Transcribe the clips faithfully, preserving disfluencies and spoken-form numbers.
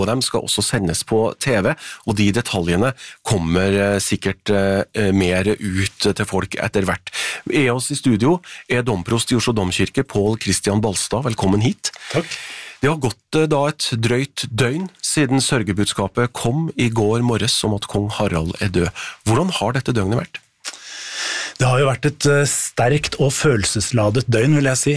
og de skal også sendes på T V, og de detaljene kommer sikkert mer ut til folk etter hvert. Er oss i studio er domprost i Oslo Domkirke, Pål Kristian Balstad. Velkommen hit. Takk. Det har gått da et drøyt døgn siden sørgebudskapet kom i går morges om at kong Harald er død. Hvordan har dette døgnet vært? Det har jo vært et sterkt og følelsesladet døgn, vil jeg si.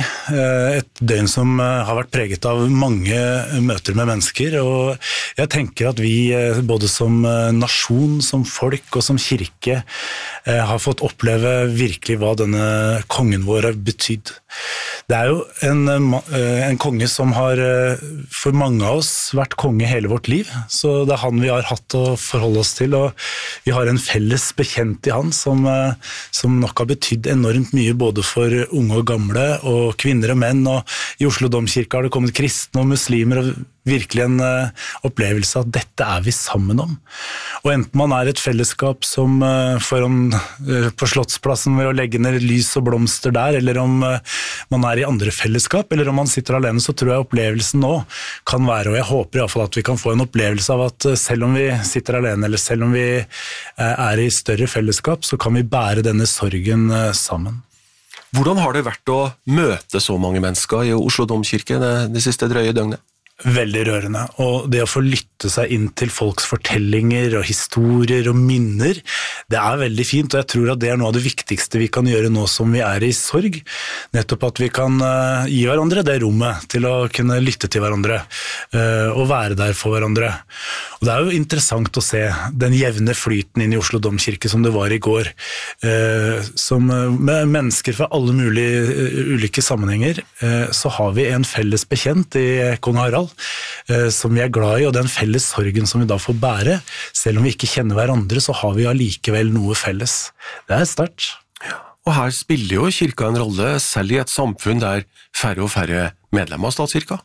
Et døgn som har vært preget av mange møter med mennesker, og jeg tenker at vi både som nasjon, som folk og som kirke har fått oppleve virkelig hva denne kongen vår har betydd. Det er jo en, en konge som har for mange av oss vært konge hele vårt liv, så det er han vi har hatt å forholde oss til, og vi har en felles bekjent i han som, som nok har betydd enormt mye både for unge og gamle, og kvinner og menn, og i Oslo Domkirke har det kommet kristne og muslimer, og virkelig en uh, opplevelse at dette er vi sammen om. Og enten man er et fellesskap som uh, foran uh, på Slottsplassen ved å legge ned lys og blomster der, eller om uh, man er i andre fellesskap, eller om man sitter alene, så tror jeg opplevelsen nå kan være, og jeg håper i hvert fall at vi kan få en opplevelse av at uh, selv om vi sitter alene, eller selv om vi uh, er i større fellesskap, så kan vi bære denne sorgen uh, sammen. Hvordan har det vært å møte så mange mennesker i Oslo Domkirke det, det siste drøye døgnet? Veldig rørende, og det å få lytte seg inn til folks fortellinger og historier og minner, det er veldig fint, og jeg tror at det er noe av det viktigste vi kan gjøre nå som vi er i sorg, nettopp at vi kan uh, gi hverandre det rommet til å kunne lytte til hverandre uh, og være der for hverandre. Og det er jo interessant å se den jevne flyten inn i Oslo Domkirke som det var i går, uh, som uh, med mennesker fra alle mulige uh, ulike sammenhenger, uh, så har vi en felles bekjent i kong Harald, som vi er glad i, og den felles sorgen som vi da får bære. Selv om vi ikke kjenner hverandre, så har vi allikevel noe felles. Det er sterkt. Og her spiller jo kirka en rolle, selv i et samfunn der færre og færre medlemmer av statskirka.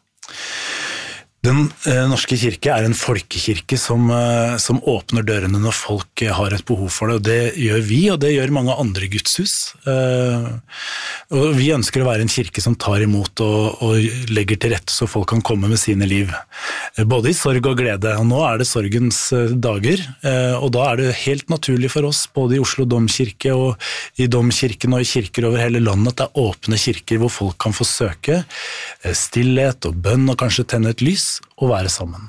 Den eh, norske kirke er en folkekirke som, eh, som åpner dørene når folk eh, har et behov for det, og det gjør vi, og det gjør mange andre gudshus. Eh, og vi ønsker å være en kirke som tar imot og, og legger til rette så folk kan komme med sine liv, eh, både i sorg og glede. Og nå er det sorgens eh, dager, eh, og da er det helt naturlig for oss, både i Oslo Domkirke og i Domkirken og i kirker over hele landet, at det er åpne kirker hvor folk kan få søke eh, stillhet og bønn og kanskje tenne et lys, å være sammen.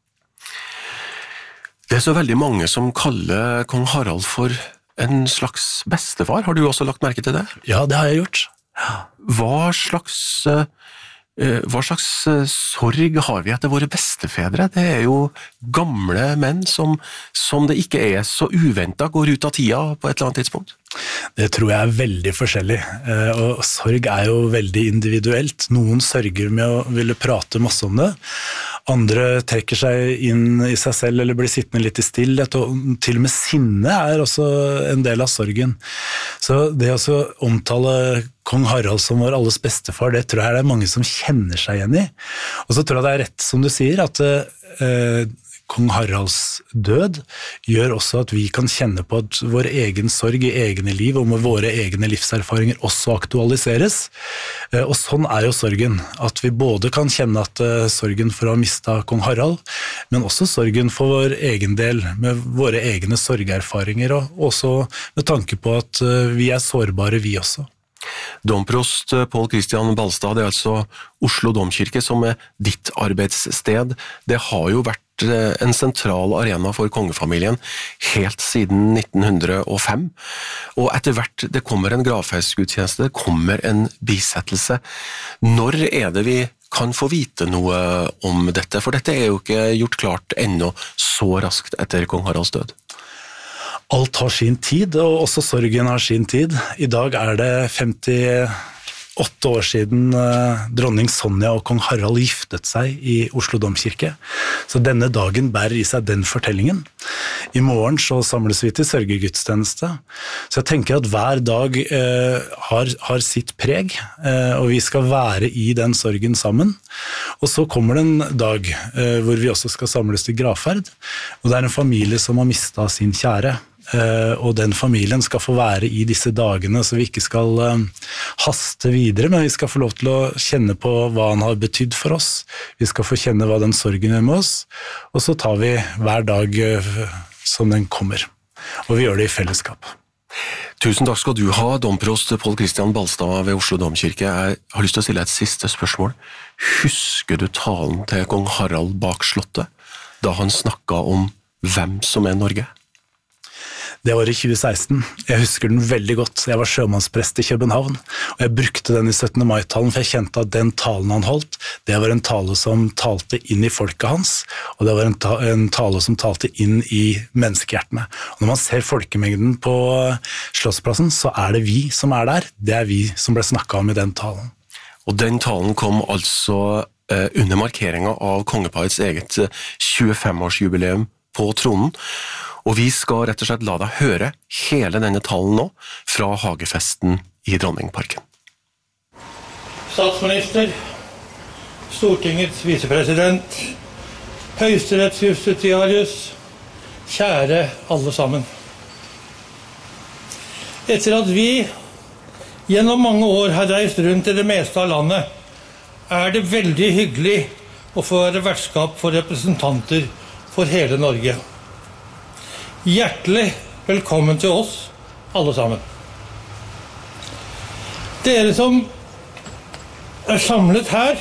Det er så veldig mange som kaller kong Harald for en slags bestefar. Har du også lagt merke til det? Ja, det har jeg gjort. Hva slags, hva slags sorg har vi etter våre bestefedre? Det er jo gamle menn som, som det ikke er så uventet går ut av tida på et eller annet tidspunkt. Det tror jeg er veldig forskjellig, og sorg er jo veldig individuelt. Noen sørger med å ville prate masse om det, andre trekker seg inn i seg selv eller blir sittende litt i stillhet, og til og med sinne er også en del av sorgen. Så det å omtale kong Harald som vår alles bestefar, det tror jeg det er mange som kjenner seg igjen i. Og så tror jeg det er rett som du sier, at eh, kong Haralds død gjør også at vi kan kjenne på at vår egen sorg i egne liv og med våre egne livserfaringer også aktualiseres. Og sånn er jo sorgen, at vi både kan kjenne at uh, sorgen for å ha mistet kong Harald, men også sorgen for vår egen del, med våre egne sorgerfaringer, og også med tanke på at uh, vi er sårbare vi også. Domprost Pål Kristian Balstad, det er altså Oslo Domkirke som er ditt arbeidssted. Det har jo vært en sentral arena for kongefamilien helt siden nitten hundre og fem, og etter hvert det kommer en gravferdsgudstjeneste, det kommer en bisettelse. Når er det vi kan få vite noe om dette? For dette er jo ikke gjort klart ennå så raskt etter kong Haralds død. Alt har sin tid, og også sorgen har sin tid. I dag er det femtiåtte år siden dronning Sonja og kong Harald giftet seg i Oslo Domkirke. Så denne dagen bærer i seg den fortellingen. I morgen så samles vi til sørgegudstjeneste. Så jeg tenker at hver dag eh, har, har sitt preg, eh, og vi skal være i den sorgen sammen. Og så kommer det en dag eh, hvor vi også skal samles til gravferd, og det er en familie som har mistet sin kjære. og den familien skal få være i disse dagene, så vi ikke skal haste videre, men vi skal få lov til å kjenne på hva han har betydd for oss. Vi skal få kjenne hva den sorgen gjør med oss, og så tar vi hver dag som den kommer. Og vi gjør det i fellesskap. Tusen takk skal du ha, domprost Pål Kristian Balstad ved Oslo Domkirke. Jeg har lyst til å stille et siste spørsmål. Husker du talen til kong Harald bak slottet, da han snakket om hvem som er Norge? Det var i tjue seksten. Jeg husker den veldig godt. Jeg var sjømannsprest i København, og jeg brukte den i syttende mai-talen, for jeg kjente at den talen han holdt, det var en tale som talte inn i folket hans, og det var en, ta en tale som talte inn i menneskehjertene. Og når man ser folkemengden på Slottsplassen, så er det vi som er der. Det er vi som ble snakket om i den talen. Og den talen kom altså eh, under markeringen av kongeparets eget tjuefem-årsjubileum på tronen, og vi skal rett og slett la deg høre hele denne talen nå fra hagefesten i Dronningparken. Statsminister, Stortingets visepresident, høyesterettsjustitiarius, kjære alle sammen. Etter at vi gjennom mange år har reist rundt i det meste av landet, er det veldig hyggelig å få være vertskap for representanter for hele Norge. Hjertelig velkommen til oss, alle sammen. Dere som er samlet her,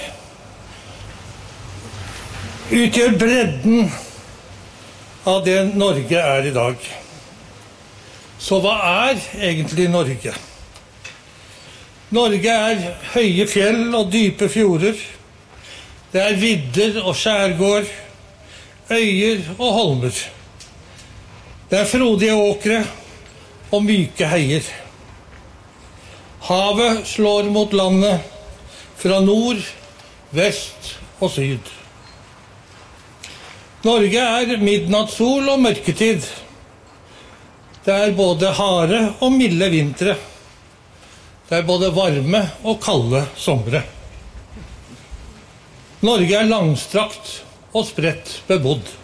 utgjør bredden av det Norge er i dag. Så hva er egentlig Norge? Norge er høye fjell og dype fjorder. Det er vidder og skjærgård, øyer og holmer. Det er frodige åkre og myke heier. Havet slår mot landet fra nord, vest og syd. Norge er midnattssol og mørketid. Det er både harde og milde vintre. Det er både varme og kalde somre. Norge er langstrakt og spredt bebodd.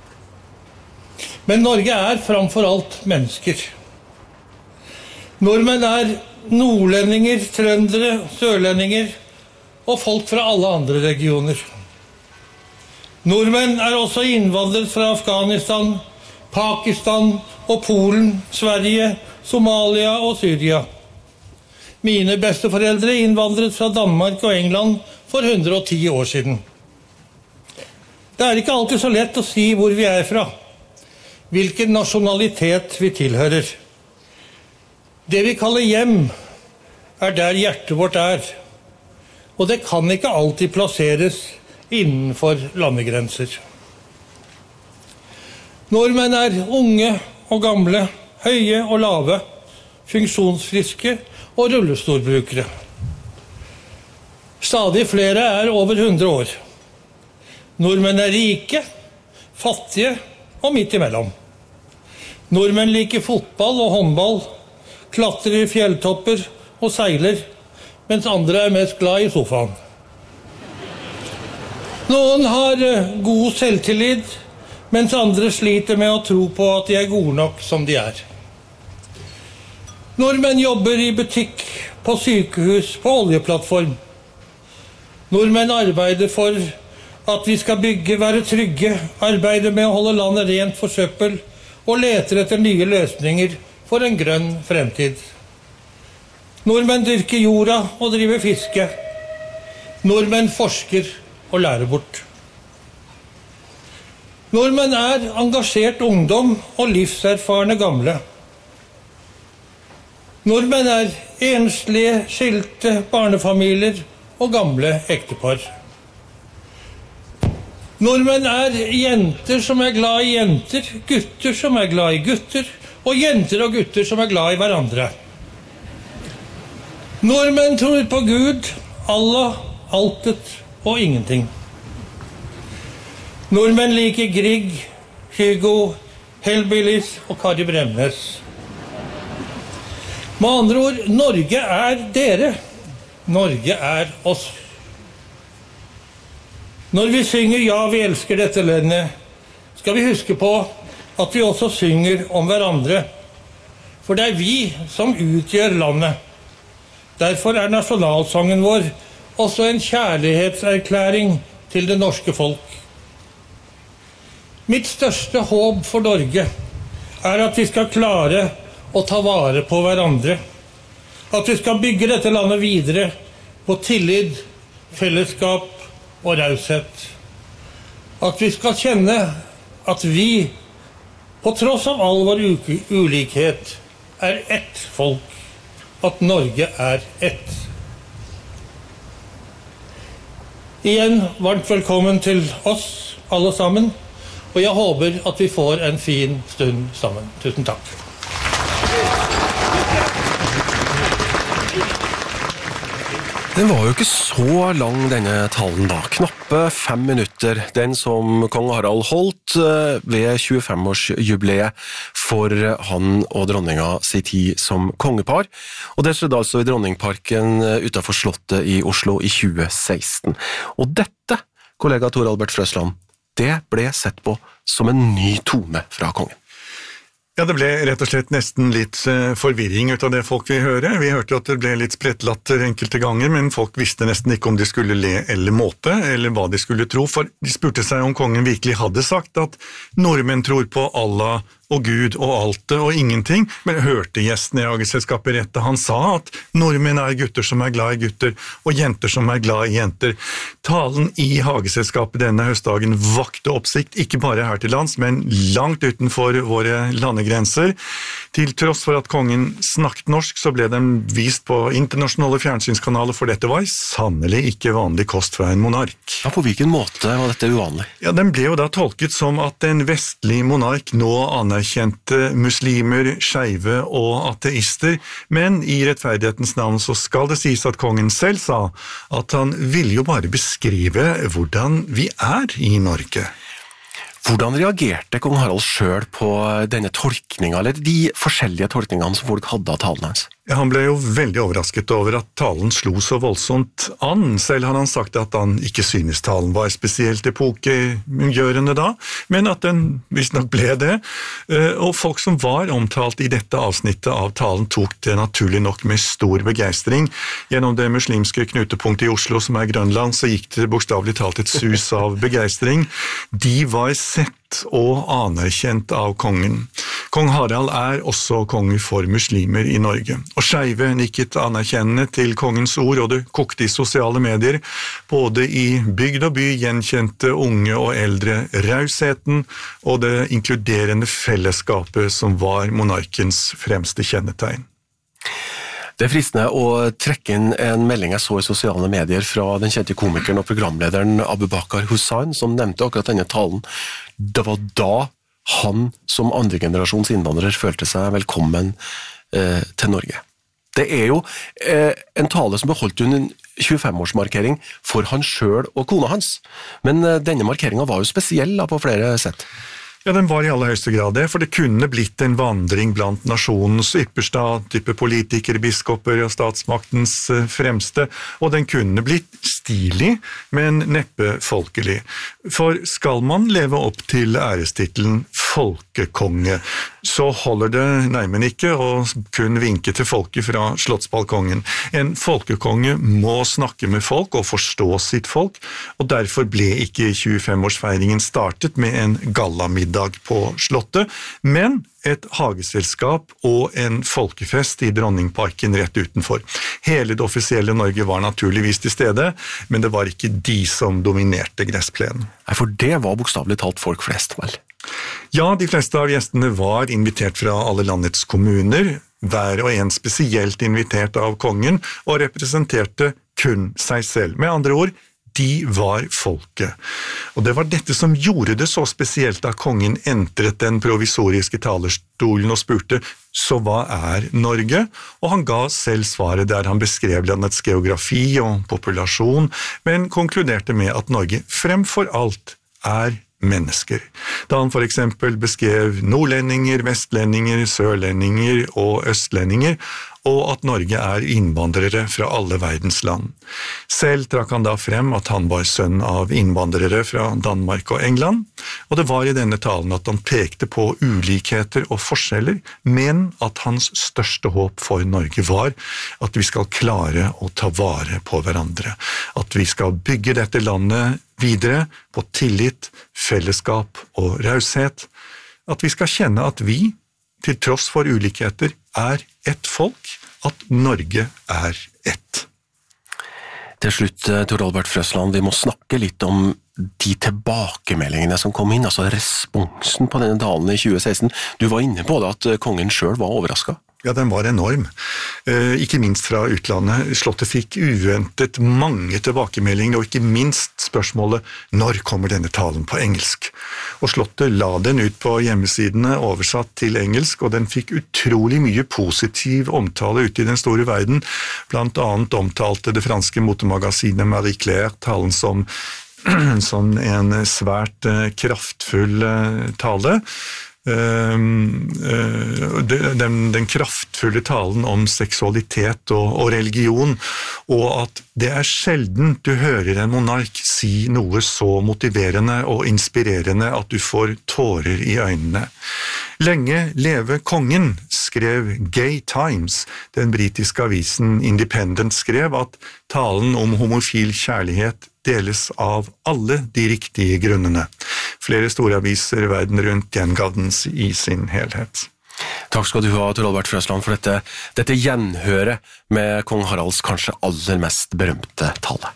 Men Norge er framfor alt mennesker. Nordmenn er nordlendinger, trøndere, sørlendinger og folk fra alle andre regioner. Nordmenn er også innvandret fra Afghanistan, Pakistan og Polen, Sverige, Somalia og Syria. Mine besteforeldre innvandret fra Danmark og England for hundre og ti år siden. Det er ikke alltid så lett å si hvor vi er fra, hvilken nasjonalitet vi tilhører. Det vi kaller hjem, er der hjertet vårt er, og det kan ikke alltid plasseres innenfor landegrenser. Nordmenn er unge og gamle, høye og lave, funksjonsfriske og rullestolbrukere. Stadig flere er over hundre år. Nordmenn er rike, fattige og midt imellom. Nordmenn liker fotball og håndball, klatrer i fjelltopper og seiler, mens andre er mest glad i sofaen. Noen har god selvtillit, mens andre sliter med å tro på at de er gode nok som de er. Nordmenn jobber i butikk, på sykehus, på oljeplattform. Nordmenn arbeider for at vi skal bygge, være trygge, arbeide med å holde landet rent for søppel, og leter etter nye løsninger for en grønn fremtid. Nordmenn dyrker jorda og driver fiske. Nordmenn forsker og lærer bort. Nordmenn er engasjert ungdom og livserfarne gamle. Nordmenn er enslige, skilte barnefamilier og gamle ektepar. Nordmenn er jenter som er glad i jenter, gutter som er glad i gutter, og jenter og gutter som er glad i hverandre. Nordmenn tror på Gud, Allah, altet og ingenting. Nordmenn liker Grieg, Hugo, Hellbillies og Kari Bremnes. Med andre ord, Norge er dere. Norge er oss. Når vi synger «Ja, vi elsker dette landet», skal vi huske på at vi også synger om hverandre. For det er vi som utgjør landet. Derfor er nasjonalsangen vår også en kjærlighetserklæring til det norske folk. Mitt største håp for Norge er at vi skal klare å ta vare på hverandre. At vi skal bygge dette landet videre på tillit, fellesskap og raushet. At vi skal kjenne at vi, på tross av all vår ulikhet, er ett folk. At Norge er ett. Igjen varmt velkommen til oss alle sammen, og jeg håper at vi får en fin stund sammen. Tusen takk. Den var jo ikke så lang denne talen da, knappe fem minutter, den som kong Harald holdt ved tjuefem-årsjubileet for han og dronninga sin tid som kongepar, og det skjedde altså i Dronningparken utenfor Slottet i Oslo i tjue seksten. Og dette, kollega Tor Albert Frøsland, det ble sett på som en ny tone fra kongen. Ja, det ble rett og slett nesten litt forvirring ut av det folk vil høre. Vi hørte at det ble litt sprettlatter enkelte ganger, men folk visste nesten ikke om de skulle le eller måpe, eller hva de skulle tro, for de spurte seg om kongen virkelig hadde sagt at nordmenn tror på Allah og Gud og alt og ingenting, men hørte gjesten i Hageselskapet rett da han sa at nordmenn er gutter som er glad i gutter, og jenter som er glad i jenter. Talen i Hageselskapet denne høstdagen vakte oppsikt, ikke bare her til lands, men langt utenfor våre landegrenser. Til tross for at kongen snakket norsk, så ble den vist på internasjonale fjernsynskanaler, for dette var sannelig ikke vanlig kost fra en monark. Ja, på hvilken måte var dette uvanlig? Ja, den ble jo da tolket som at en vestlig monark nå anerkjente kjente muslimer, skeive og ateister, men i rettferdighetens navn så skal det sies at kongen selv sa at han ville jo bare beskrive hvordan vi er i Norge. Hvordan reagerte kong Harald selv på denne tolkningen, eller de forskjellige tolkningene som folk hadde av talen hans? Ja, han ble jo veldig overrasket over at talen slo så voldsomt an. Selv har han sagt at han ikke synes talen var spesielt epokegjørende da, men at den visstnok ble det. Og folk som var omtalt i dette avsnittet av talen tok det naturlig nok med stor begeistring. Gjennom det muslimske knutepunktet i Oslo, som er Grønland, så gikk det bokstavelig talt et sus av begeistring. De var sett og anerkjent av kongen. Kong Harald er også konge for muslimer i Norge. Og skeive nikket anerkjennende til kongens ord, og det kokte i sosiale medier. Både i bygd og by gjenkjente unge og eldre rausheten og det inkluderende fellesskapet som var monarkens fremste kjennetegn. Det er fristende å trekke inn en melding jeg så i sosiale medier fra den kjente komikeren og programlederen Abu Bakar Hussain, som nevnte akkurat denne talen. Det var da han som andre generasjons innvandrer følte seg velkommen eh, til Norge. Det er jo eh, en tale som ble holdt under en tjuefem-årsmarkering for han selv og kona hans, men eh, denne markeringen var jo spesiell da, på flere sett. Ja, den var i aller høyeste grad det, for det kunne blitt en vandring blant nasjonens ypperste, type politikere, biskoper og statsmaktens fremste, og den kunne blitt stilig, men neppe folkelig. For skal man leve opp til ærestittelen folkekonge, så holder det nærmere ikke å kun vinke til folket fra slottsbalkongen. En folkekonge må snakke med folk og forstå sitt folk, og derfor ble ikke tjuefem-årsfeiringen startet med en gallamiddag på Slottet, men et hageselskap og en folkefest i Dronningparken rett utenfor. Hele det offisielle Norge var naturligvis til stede, men det var ikke de som dominerte gressplenen. Nei, for det var bokstavelig talt folk flest, vel? Ja, de fleste av gjestene var invitert fra alle landets kommuner, hver og en spesielt invitert av kongen, og representerte kun seg selv. Med andre ord, de var folket. Og det var dette som gjorde det så spesielt da kongen entret den provisoriske talerstolen og spurte, så hva er Norge? Og han ga selv svaret der han beskrev landets geografi og populasjon, men konkluderte med at Norge fremfor alt er mennesker. Da han for eksempel beskrev nordlendinger, vestlendinger, sørlendinger og østlendinger, og at Norge er innvandrere fra alle verdens land. Selv trakk han da frem at han var sønn av innvandrere fra Danmark og England, og det var i denne talen at han pekte på ulikheter og forskjeller, men at hans største håp for Norge var at vi skal klare å ta vare på hverandre, at vi skal bygge dette landet videre på tillit, fellesskap og raushet, at vi skal kjenne at vi, til tross for ulikheter, er ett folk, at Norge er ett. Til slutt, Tor Albert Frøsland, vi må snakke litt om de tilbakemeldingene som kom inn, altså responsen på denne talen i tjue seksten. Du var inne på det at kongen selv var overrasket. Ja, den var enorm. Eh, ikke minst fra utlandet. Slottet fikk uventet mange tilbakemeldinger, og ikke minst spørsmålet når kommer denne talen på engelsk. Og Slottet la den ut på hjemmesidene oversatt til engelsk, og den fikk utrolig mye positiv omtale ute i den store verden. Blant annet omtalte det franske motemagasinet Marie Claire talen som, som en svært kraftfull tale. Den, den kraftfulle talen om seksualitet og, og religion, og at det er sjelden du hører en monark si noe så motiverende og inspirerende at du får tårer i øynene. Lenge leve kongen, skrev Gay Times. Den britiske avisen Independent skrev at talen om homofil kjærlighet deles av alle de riktige grunnene. Flere store aviser verden rundt gjengav den i sin helhet. Takk skal du ha, Tor Albert Frøsland, for dette, dette gjenhøret med kong Haralds kanskje aller mest berømte tale.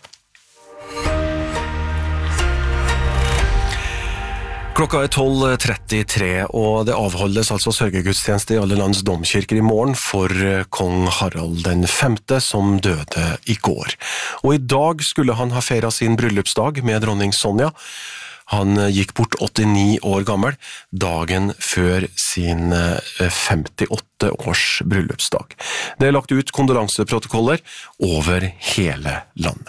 Klokka er tolv trettitre, og det avholdes altså sørgegudstjeneste i alle lands domkirker i morgen for kong Harald den femte, som døde i går. Og i dag skulle han ha feiret sin bryllupsdag med dronning Sonja. Han gikk bort åttini år gammel, dagen før sin femtiåtte års bryllupsdag. Det er lagt ut kondolanseprotokoller over hele landet.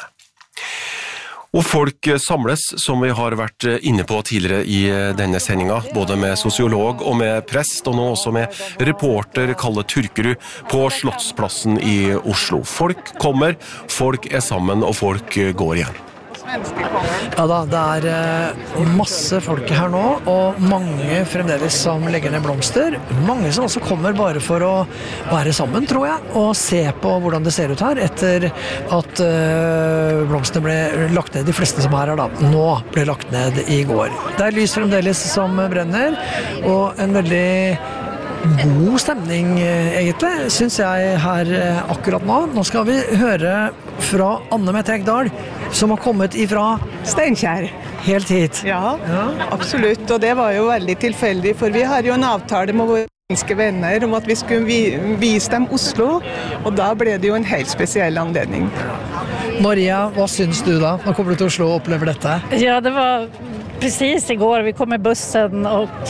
Og folk samles, som vi har vært inne på tidligere i denne sendingen, både med sosiolog og med prest, og nå også med reporter Kalle Turkerud på Slottsplassen i Oslo. Folk kommer, folk er sammen, og folk går igjen. Ja da, det er masse folk her nå, og mange fremdeles som legger ned blomster. Mange som også kommer bare for å være sammen, tror jeg, og se på hvordan det ser ut her, etter at uh, blomstene ble lagt ned, de fleste som er her da, nå ble lagt ned i går. Det er lys fremdeles som brenner, og en veldig god stemning egentlig, synes jeg her akkurat nå. Nå skal vi høre fra Anne Mette Egdal, som har kommet ifra Steinkjer. Helt hit. Ja, ja, absolutt. Og det var jo veldig tilfeldig, for vi har jo en avtale med våre svenske venner om at vi skulle vise dem Oslo, og da ble det jo en helt spesiell anledning. Maria, hva syns du da? Nå kommer du til Oslo og opplever dette. Ja, det var precis igår. Vi kom i bussen och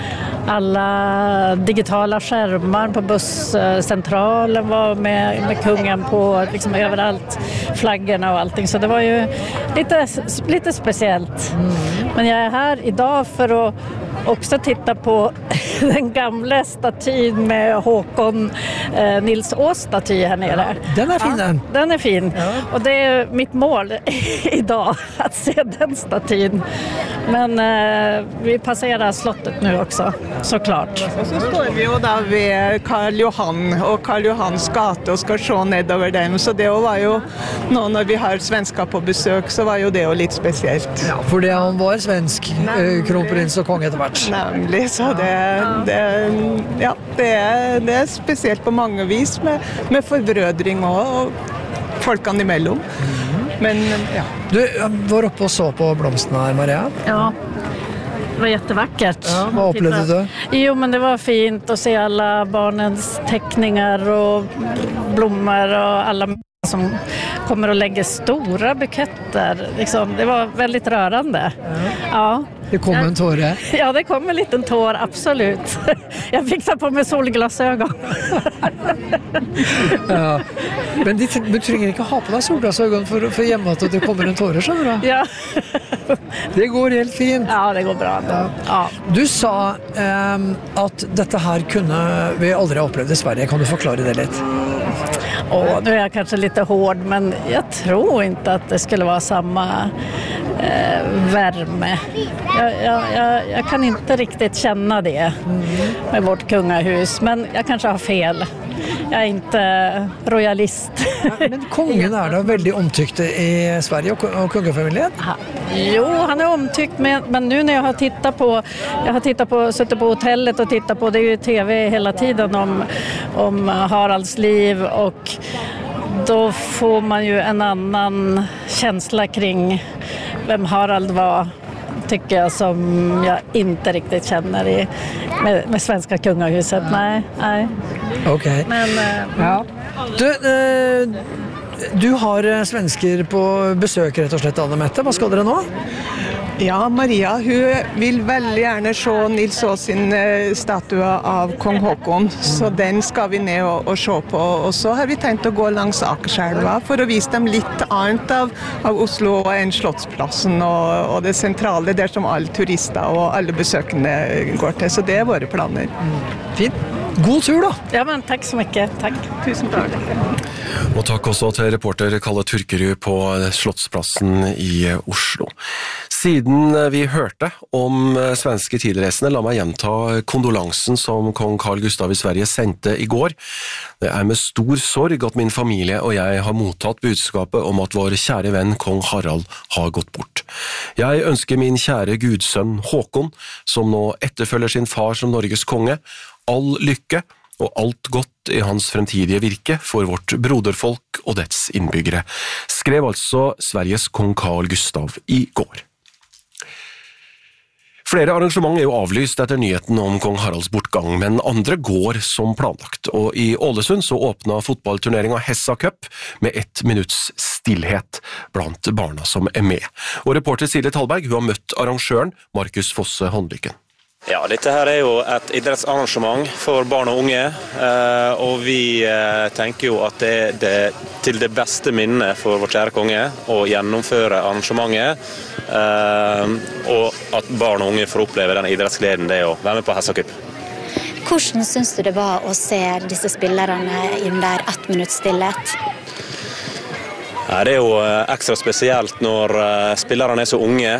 alla digitala skärmar på busscentralen var med, med kungen på liksom överallt, flaggorna och allting. Så det var ju lite, lite speciellt. Mm. Men jag är här idag för att också titta på den gamla statyn med Håkon eh, Nils Ås staty här nere. Den är fin den. Ja, den är fin. Ja. Och det är mitt mål idag att se den statyn. Men eh, vi passerar slottet nu också, såklart. Och så står vi ju där vid Karl Johan och Karl Johans gate och ska se nedover den. Så det var ju, nå när vi har svenskar på besök, så var ju det ju lite speciellt. Ja, för det han var svensk eh, kronprins och kung etter hvert. Nemlig, så det, det, ja, det, er, det er spesielt på mange vis med, med forbrødring og, og folkene imellom. Men, ja. Du var oppe og så på blomstene her, Maria. Ja, det var jättevackert. Ja, vad upplevde du? Jo, men det var fint att se alla barnens teckningar och blommor och alla som kommer och lägger stora buketter. Liksom, det var väldigt rörande. Ja. Det kom en tåre. Ja, det kom en liten tår, absolut. Jag fick ta på mig solglasögon. Ja. Men du, du trenger ikke ha på deg solglasøgon for, for hjemme at det kommer en tåre, skjønner du? Ja. Det går helt fint. Ja, det går bra. Ja. Ja. Du sa eh, at dette her kunne vi aldri ha opplevd i Sverige. Kan du forklare det litt? Åh, nu är jag kanske lite hård, men jag tror inte att det skulle vara samma eh, värme. Jag, jag, jag, jag kan inte riktigt känna det med vårt kungahus, men jag kanske har fel. Jag är inte royalist. Ja, men kongen är då väldigt omtyckt i Sverige och, och kungafamiljen? Ha, jo, han är omtyckt, men, men nu när jag har tittat på jag har tittat på suttit på hotellet och tittat på, det är ju tv hela tiden om, om Haralds liv, och då får man ju en annan känsla kring vem Harald var, tycker jag, som jag inte riktigt känner i, med, med svenska kungahuset. Nej, nej. Okej. Okay. Men eh, ja. Du, eh, du har svensker på besök rett og slett, Anne Mette. Hva skal dere nå? Ja, Maria, hun vil veldig gjerne se Nils Aas sin statue av kong Håkon, så den skal vi ned og, og se på. Og så har vi tenkt å gå langs Akerselva for å vise dem litt annet av, av Oslo enn Slottsplassen og, og det sentrale, der som alle turister og alle besøkende går til. Så det er våre planer. Fint. God tur da! Ja, men takk så mye. Takk. Tusen takk. Og takk også til reporter Kalle Turkerud på Slottsplassen i Oslo. Siden vi hørte om svenske tilreisende, la meg gjenta kondolansen som kong Carl Gustav i Sverige sendte i går. Det er med stor sorg at min familie og jeg har mottatt budskapet om at vår kjære venn kong Harald har gått bort. Jeg ønsker min kjære gudsønn Håkon, som nå etterfølger sin far som Norges konge, all lykke og alt godt i hans fremtidige virke for vårt broderfolk og dets innbyggere, skrev altså Sveriges kong Carl Gustav i går. Flere arrangement er jo avlyst etter nyheten om kong Haralds bortgang, men andre går som planlagt, og i Ålesund så åpnet fotballturneringen Hessa Cup med ett minutts stillhet blant barna som er med. Og reporter Silje Talberg, hun har møtt arrangøren Markus Fosse Håndlykken. Ja, dette her er jo et idrettsarrangement for barn og unge, og vi tenker jo at det er det, til det beste minnet for vår kjære konge å gjennomføre arrangementet, og at barn og unge får oppleve den idrettsgleden det er å være med på Hessa Cup. Hvordan synes du det var å se disse spillerne under ett minutts stillhet? Ja, det er jo ekstra spesielt når spillerne er så unge,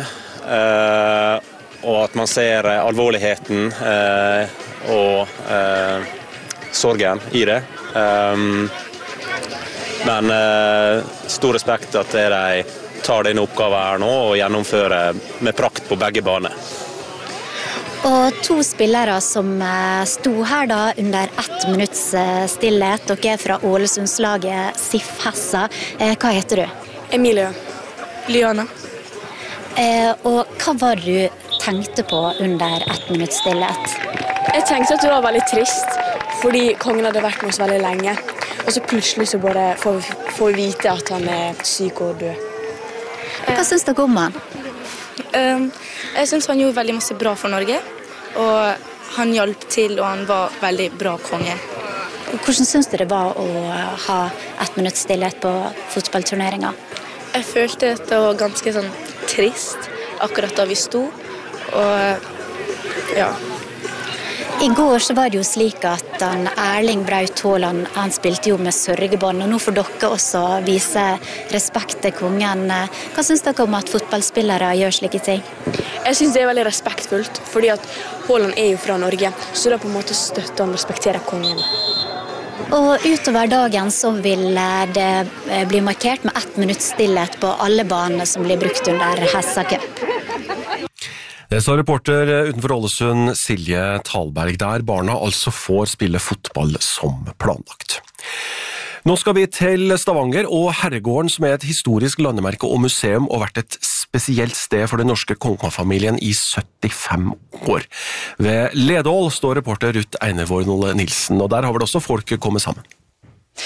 og at man ser alvorligheten eh, og eh, sorgen i det. Um, men eh, stor respekt at de tar denne oppgaven her nå og gjennomfører med prakt på begge baner. Og to spillere som sto her da under ett minutts stillhet, dere er fra Ålesundslaget S I F Hessa. Hva heter du? Emilia. Liana. Eh, og hva var det du tenkte på under ett minutts stillhet? Jeg tenkte at det var veldig trist, fordi kongen hadde vært med oss veldig lenge. Og så plutselig så bare får vi, får vi vite at han er syk og død. Hva synes dere om han? Um, jeg synes han gjorde veldig masse bra for Norge, og han hjalp til, og han var veldig bra konge. Hvordan synes du det var å ha ett minutts stillhet på fotballturneringen? Jeg følte at det var ganske sånn trist akkurat da vi sto, og ja. I går så var det jo slik at han Erling Braut Haaland, han spilte jo med sørgebånd, og nå får dere også vise respekt til kongen. Hva synes dere om at fotballspillere gjør slike ting? Jeg synes det er veldig respektfullt, fordi at Haaland er jo fra Norge, så da på en måte støtter han og respekterer kongen. Og utover dagen så vil det bli markert med ett minutts stillhet på alle banene som blir brukt under Hessa Cup. Det står reporter utenfor Ålesund Silje Talberg, der barna altså får spille fotball som planlagt. Nå skal vi til Stavanger, og Herregården, som er et historisk landemerke og museum, og vært et spesielt sted for den norske kongefamilien i syttifem år. Ved Ledål står reporter Ruth Einervård Nilsen, og der har vel også folk kommet sammen.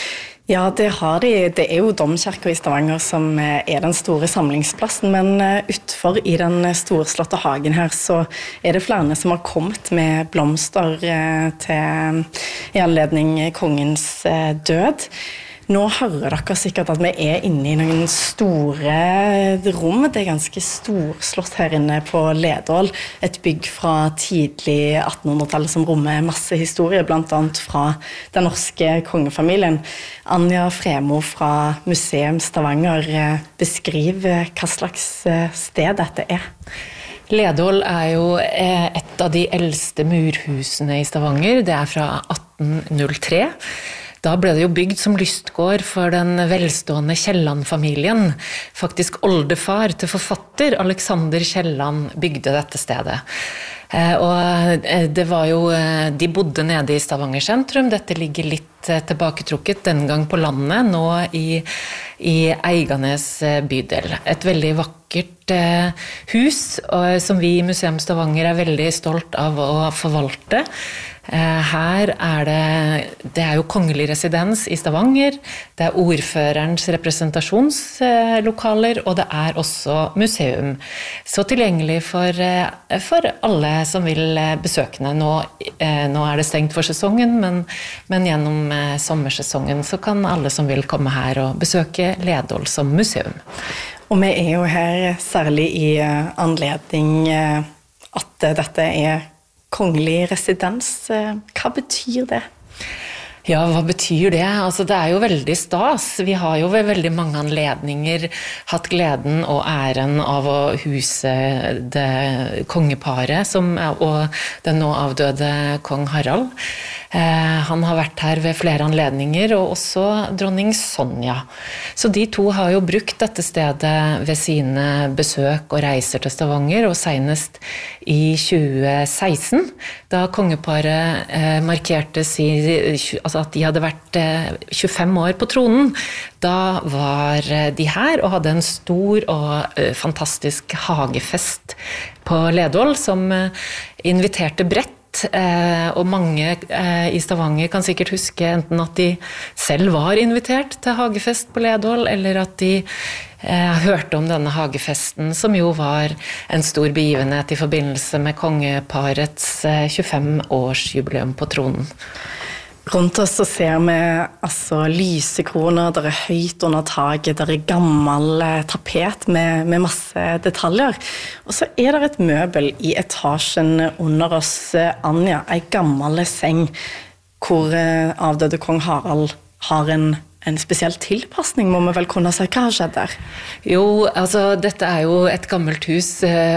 Ja, det har de. Det er jo Domkirken i Stavanger som er den store samlingsplassen, men utenfor i den storslåtte hagen her så er det flere som har kommet med blomster til, i anledning kongens død. Nå hører dere sikkert at vi er inne i noen store rom. Det er ganske storslått her inne på Ledål. Et bygg fra tidlig attenhundretallet som rommer masse historie, blant annet fra den norske kongefamilien. Anja Fremo fra Museum Stavanger beskriver hva slags sted dette er. Ledål er jo et av de eldste murhusene i Stavanger. Det er fra atten null tre. Da ble det jo bygd som lystgård for den velstående Kielland-familien. Faktisk oldefar til forfatter Alexander Kielland bygde dette stedet. Og det var jo, de bodde nede i Stavanger sentrum. Dette ligger litt tilbaketrukket, den gang på landet, nå i, i Eiganes bydel. Et veldig vakkert hus, som vi i Museum Stavanger er veldig stolt av å forvalte. Her er det, det er jo kongelig residens i Stavanger, det er ordførerens representasjonslokaler, og det er også museum. Så tilgjengelig for, for alle som vil besøkende. Nå, nå er det stengt for sesongen, men, men gjennom sommersesongen så kan alle som vil komme her og besøke Ledål som museum. Og vi er jo her særlig i anledning at dette er kongelig residens. Hva betyr det? Ja, hva betyr det? Altså, det er jo veldig stas. Vi har jo ved veldig mange anledninger hatt gleden og æren av å huse det kongeparet som, og den nå avdøde kong Harald. Eh, han har vært her ved flere anledninger, og også dronning Sonja. Så de to har jo brukt dette stedet ved sine besøk og reiser til Stavanger, og senest i tjue seksten, da kongeparet eh, markerte si, altså at de hadde vært eh, tjuefem år på tronen. Da var de her og hadde en stor og eh, fantastisk hagefest på Ledål, som eh, inviterte bredt. Eh, og mange eh, i Stavanger kan sikkert huske enten at de selv var invitert til hagefest på Ledål, eller at de eh, hørte om denne hagefesten, som jo var en stor begivenhet i forbindelse med kongeparets eh, tjuefem års jubileum på tronen. Rundt oss så ser vi altså lysekroner, der er høyt under taket, der er gammel tapet med, med masse detaljer. Og så er det et møbel i etasjen under oss, Anja, en gammel seng, hvor avdøde kong Harald har en En spesiell tilpassning, må vi vel kunne si. Hva har skjedd der? Jo, altså dette er jo et gammelt hus,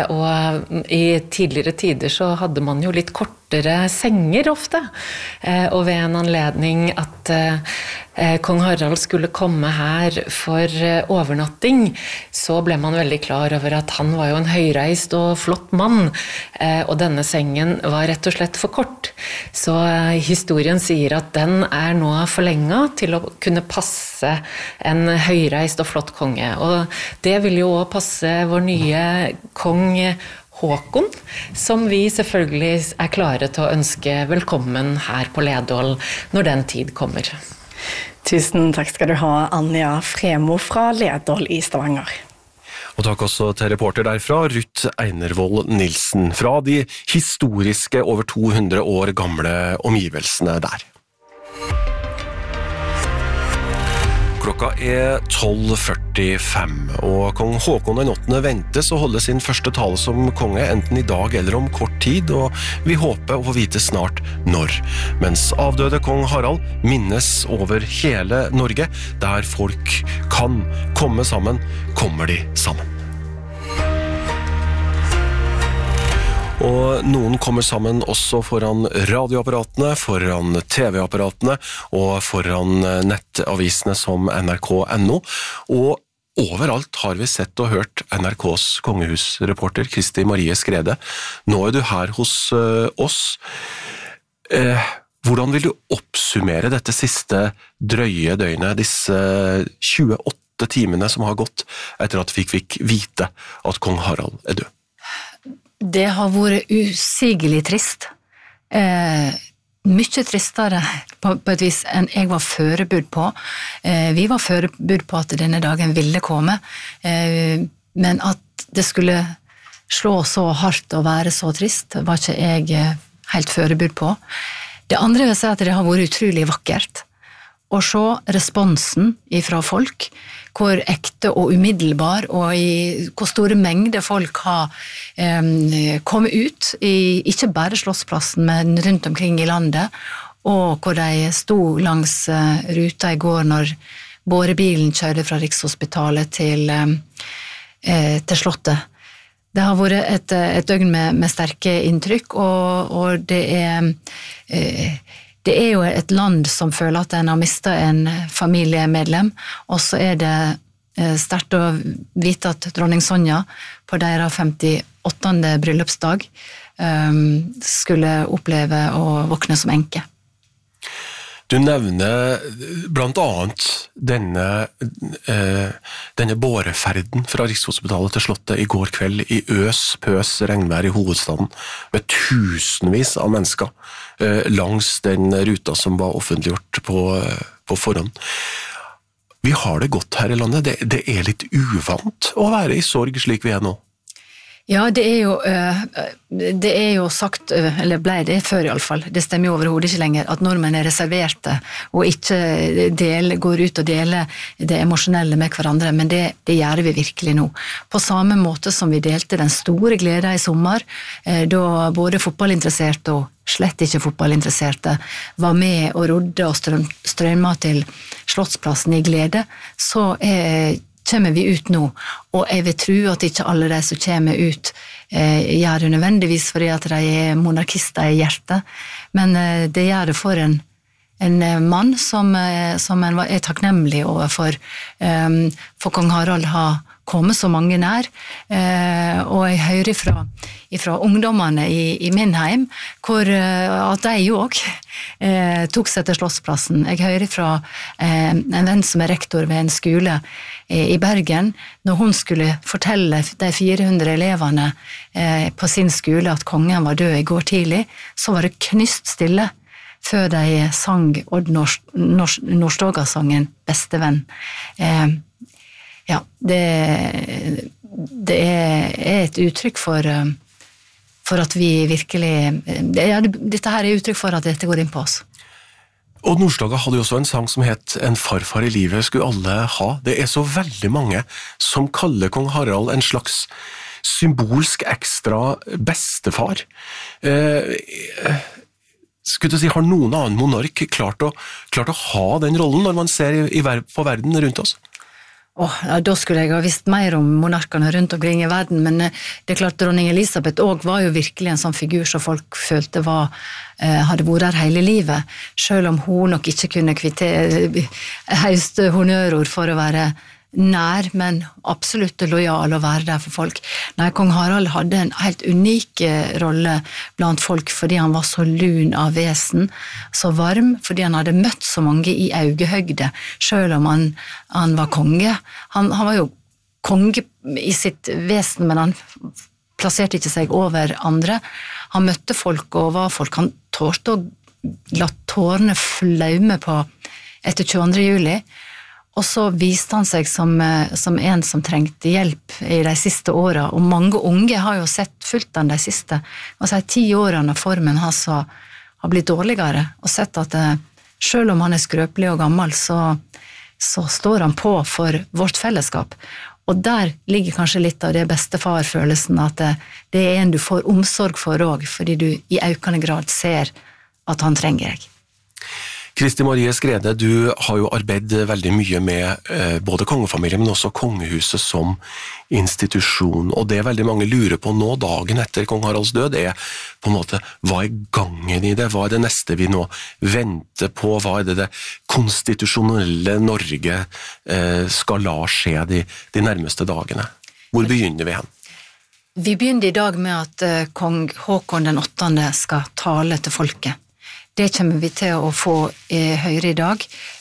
og i tidligere tider så hadde man jo litt kortere senger ofte. Og ved en anledning at kong Harald skulle komme her for overnatting, så ble man veldig klar over at han var jo en høyreist og flott mann, og denne sengen var rett og slett for kort. Så historien sier at den er nå forlenget til å kunne passe en høyreist og flott konge. Og det vil jo også passe vår nye kong Håkon, som vi selvfølgelig er klare til å ønske velkommen her på Ledål når den tid kommer. Tusen takk skal du ha, Anja Fremo fra Ledål i Stavanger. Og takk også til reporter derfra, Ruth Einervold Nilsen, fra de historiske over to hundre år gamle omgivelsene der. Klokka er tolv førtifem, og kong Håkon den åttende ventes å holde sin første tale som konge, enten i dag eller om kort tid, og vi håper å få vite snart når. Mens avdøde kong Harald minnes over hele Norge, der folk kan komme sammen, kommer de sammen. Og noen kommer sammen også foran radioapparatene, foran T V-apparatene og foran nettavisene som N R K punktum N O. Og overalt har vi sett og hørt N R K's kongehusreporter Kristi Marie Skrede. Nå er du her hos oss. Hvordan vil du oppsummere dette siste drøye døgnet, disse tjueåtte timene som har gått etter at vi fikk vite at kong Harald er død? Det har vært usigelig trist. Eh, mye tristere på, på et vis enn jeg var forberedt på. Eh, vi var forberedt på at denne dagen ville komme, eh, men at det skulle slå så hardt og være så trist, var ikke jeg helt forberedt på. Det andre vil si at det har vært utrolig vakkert å se responsen fra folk, hvor ekte og umiddelbar, og i hvor store mengder folk har eh, kommet ut, i, ikke bare Slottsplassen, men rundt omkring i landet, og hvor de sto langs eh, ruta i går når bårebilen kjørte fra Rikshospitalet til, eh, til Slottet. Det har vært et, et døgn med, med sterke inntrykk, og, og det er eh, Det er jo et land som føler at en har mistet en familiemedlem, og så er det sterkt å vite at dronning Sonja på deres femtiåttende bryllupsdag skulle oppleve å våkne som enke. Du nevner blant annet denne, eh, denne båreferden fra Rikshospitalet til Slottet i går kveld i øs, pøs, regnvær i hovedstaden, med tusenvis av mennesker eh, langs den ruta som var offentliggjort på, på forhånd. Vi har det godt her i landet. Det, det er litt uvant å være i sorg slik vi er nå. Ja, det er jo, det er jo sagt, eller ble det før i alle fall, det stemmer jo overhodet ikke lenger, at nordmenn er reserverte og ikke del, går ut og deler det emosjonelle med hverandre, men det, det gjør vi virkelig nå. På samme måte som vi delte den store gleden i sommer, da både fotballinteresserte og slett ikke fotballinteresserte var med og rodde og strøm, strømma til Slottsplassen i glede, så er kommer vi ut nå, og jeg vil tro at ikke alle de som kommer ut eh, gjør det nødvendigvis fordi at de er monarkister i hjertet, men eh, det gjør det for en, en mann som, eh, som en er takknemlig overfor, eh, for kong Harald har kommet så mange nær, eh, og jeg hører fra, fra ungdommene i, i min heim, hvor eh, at de jo også eh, tok seg til Slottsplassen. Jeg hører fra eh, en venn som er rektor ved en skole i Bergen, når hun skulle fortelle de fire hundre elevene eh, på sin skole at kongen var død i går tidlig, så var det knyst stille før de sang Odd Nordstoga-sangen Bestevenn. Eh, ja, det, det er et uttrykk for, for at vi virkelig, ja, dette her er uttrykk for at dette går inn på oss. Odd Nordstoga hadde jo også en sang som het En farfar i livet skulle alle ha. Det er så veldig mange som kaller kong Harald en slags symbolsk ekstra bestefar. Eh, skulle du si, har noen annen monark klart å, klart å ha den rollen når man ser i, i, på verden rundt oss? Oh, ja, da skulle jeg ha visst mer om monarkene rundt omkring i verden, men det er klart dronning Elisabeth også var jo virkelig en sånn figur som folk følte var, eh, hadde vært her hele livet, selv om hun nok ikke kunne kvittere høyeste honnørord for å være nær, men absolutt lojal å være der for folk. Nei, kong Harald hadde en helt unik rolle blant folk fordi han var så lun av vesen, så varm, fordi han hadde møtt så mange i øyehøgde, selv om han, han var konge. Han, han var jo konge i sitt vesen, men han plasserte ikke seg over andre. Han møtte folk og var folk. Han tålte å la tårene flaume på etter tjueandre juli, og så viste han seg som, som en som trengte hjelp i de siste årene, og mange unge har jo sett fulgt han de siste, og så er ti årene formen hans har blitt dårligere, og sett at det, selv om han er skrøpelig og gammel, så, så står han på for vårt fellesskap. Og der ligger kanskje litt av det bestefarfølelsen, at det, det er en du får omsorg for også, fordi du i økende grad ser at han trenger deg. Kristi Marie Skrede, du har jo arbeidet veldig mye med eh, både kongefamilien, men også kongehuset som institusjon, og det veldig mange lurer på nå, dagen etter kong Haralds død, er på en måte, hva er gangen i det? Hva er det neste vi nå venter på? Hva er det det konstitusjonelle Norge eh, skal la skje de, de nærmeste dagene? Hvor begynner vi hen? Vi begynner i dag med at eh, kong Håkon den åttende skal tale til folket. Det kommer vi til å få eh, høre i dag,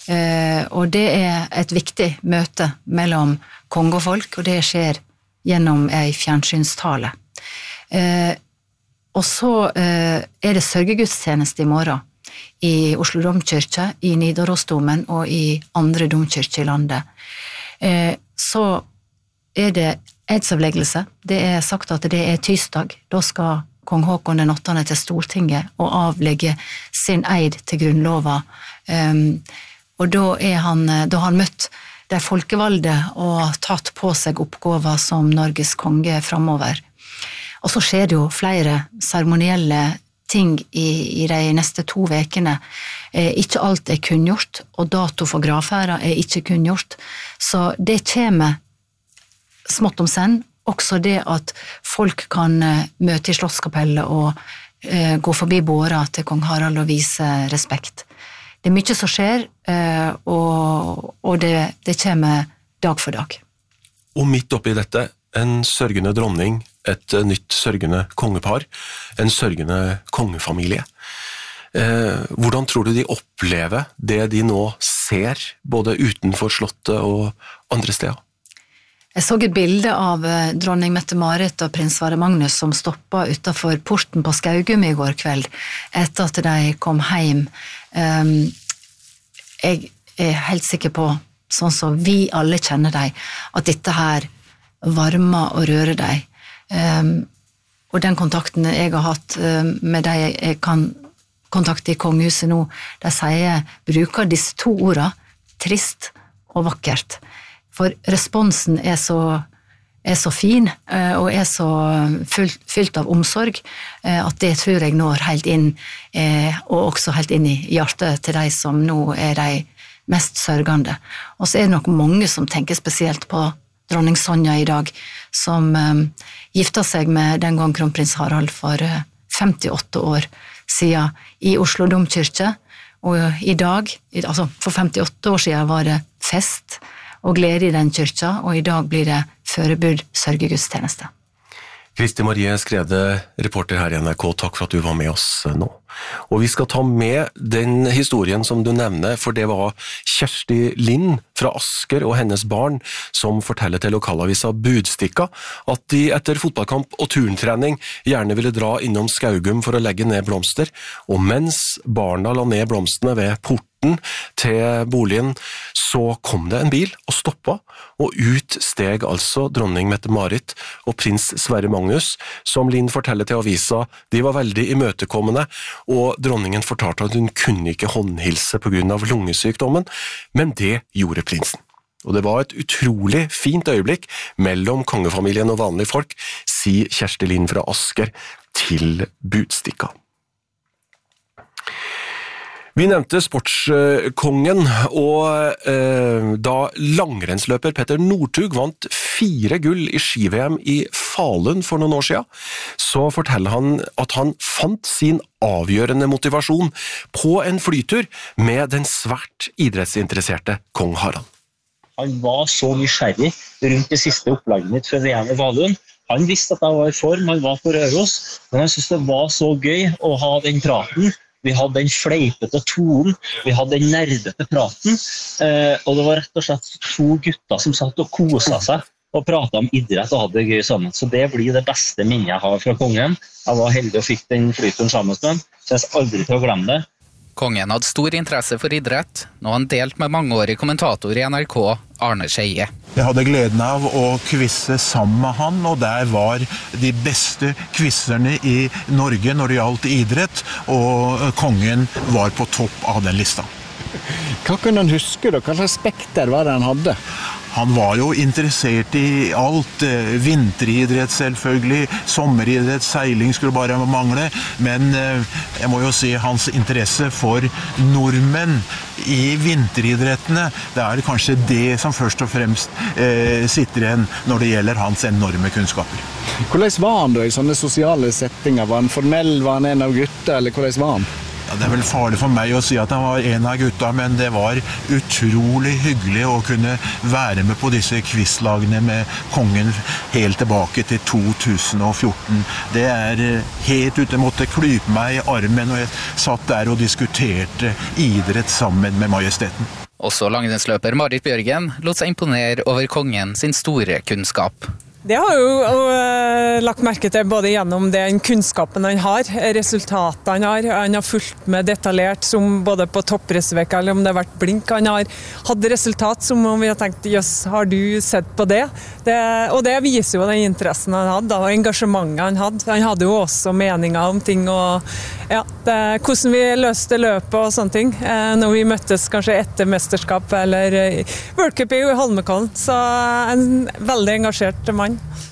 eh, og det er et viktig møte mellom konge og folk, og det skjer gjennom en fjernsynstale. Eh, og så eh, er det sørgegudstjeneste i morgen. i Oslo domkirke, i Nidarosdomen og i andre domkirker i landet. Eh, så er det edsavleggelse. Det er sagt at det er tirsdag. Da skal kong Håkon den åttende til Stortinget og avlegge sin eid til grunnlova. Um, og da er han, da har han møtt de folkevalde og tatt på seg oppgaver som Norges konge fremover. Og så skjer det jo flere seremonielle ting i, i de neste to vekene. Eh, ikke alt er kunngjort, og dato for gravferda er ikke kunngjort. Så det kommer smått om senn, også det at folk kan uh, møte i Slottskapellet og uh, gå forbi båra til kong Harald og vise respekt. Det er mye som skjer, uh, og, og det, det kommer dag for dag. Og midt oppi dette, en sørgende dronning, et uh, nytt sørgende kongepar, en sørgende kongefamilie. Uh, hvordan tror du de opplever det de nå ser, både utenfor slottet og andre steder? Jeg så et bilde av dronning Mette-Marit og prins Sverre Magnus som stoppet utenfor porten på Skaugum i går kveld, etter at de kom hjem. Um, jeg er helt sikker på, sånn som vi alle kjenner dem, at dette her varmer og rører dem. Um, og den kontakten jeg har hatt um, med dem jeg kan kontakte i kongehuset nå, de sier, bruker disse to ordene, trist og vakkert. For responsen er så, er så fin, og er så fylt, fylt av omsorg, at det tror jeg når helt inn, og også helt inn i hjertet til de som nå er de mest sørgende. Og så er det nok mange som tenker spesielt på dronning Sonja i dag, som gifta seg med den gang kronprins Harald for femtiåtte år siden i Oslo domkirke, og i dag, altså for femtiåtte år siden var det fest, og glede i den kyrkja, og i dag blir det forberedt sørgegudstjeneste. Kristi Marie Skrede, reporter her i N R K, takk for at du var med oss nå. Og vi skal ta med den historien som du nevner, for det var Kjersti Lind fra Asker og hennes barn som forteller til lokalavisa Budstikka at de etter fotballkamp og turntrening gjerne ville dra innom Skaugum for å legge ned blomster, og mens barna la ned blomstene ved porten til boligen, så kom det en bil og stoppet, og ut steg altså dronning Mette-Marit og prins Sverre Magnus, som Lind forteller til avisa. De var veldig imøtekommende, og dronningen fortalte at hun kunne ikke håndhilse på grunn av lungesykdommen, men det gjorde prinsen. Og det var et utrolig fint øyeblikk mellom kongefamilien og vanlige folk, sier Kjersti Lind fra Asker til Budstikka. Vi nevnte sportskongen, og eh, da langrennsløper Petter Northug vant fire gull i ski-V M i Falun for noen år siden, så forteller han at han fant sin avgjørende motivasjon på en flytur med den svært idrettsinteresserte kong Harald. Han var så nysgjerrig rundt det siste opplaget mitt for V M i Falun. Han visste at jeg var i form, han var på Røros, men han syntes det var så gøy å ha den praten. Vi hadde den fleipete tonen, vi hadde den nerdete praten, eh, og det var rett og slett to gutter som satt og koset seg og pratet om idrett og hadde det gøy sammen. Så det blir det beste minnet jeg har fra kongen. Jeg var heldig og fikk den flyturen sammen med ham, så jeg skal aldri til å glemme det. Kongen hadde stor interesse for idrett, nå han delt med mangeårig kommentator i N R K, Arne Skeie. Jeg hadde gleden av å kvisse sammen med han, og der var de beste kvisserne i Norge når det gjaldt idrett, og kongen var på topp av den lista. Hva kunne han huske da? Hva slags spekter var det han hadde? Han var jo interessert i alt, vinteridrett selvfølgelig, sommeridrett, seiling skulle bare mangle, men jeg må jo si hans interesse for nordmenn i vinteridrettene, det er kanskje det som først og fremst eh, sitter igjen når det gjelder hans enorme kunnskaper. Hvordan var han da i sånne sosiale settinger? Var han formell, var han en av gutta, eller hvordan var han? Ja, det er vel farlig for meg å si at han var en av gutta, men det var utrolig hyggelig å kunne være med på disse quizlagene med kongen helt tilbake til to tusen og fjorten. Det er helt ute, jeg måtte klype meg i armen, og jeg satt der og diskuterte idrett sammen med majesteten. Også langrennsløper Marit Bjørgen lot seg imponere over kongen sin store kunnskap. Det har jo uh, lagt merke til både gjennom den kunnskapen han har, resultatene han har. Han har fulgt med detaljert, som både på toppresveka eller om det har vært blink. Han har hatt resultat som om vi har tenkt, jøss, har du sett på det? det? Og det viser jo den interessen han hadde, og engasjementet han hadde. Han hadde jo også meninger om ting, og ja, det, hvordan vi løste løpet og sånne ting. Uh, når vi møttes kanskje etter mesterskap eller uh, World Cup i Holmenkollen. Så en veldig engasjert mann.